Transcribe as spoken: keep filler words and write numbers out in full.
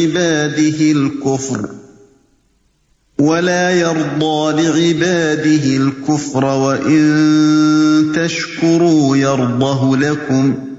عِبَادِهِ الْكُفْرَ وَلَا يَرْضَىٰ لِعِبَادِهِ الْكُفْرَ وَإِن تَشْكُرُوا يَرْضَهُ لَكُمْ ۗ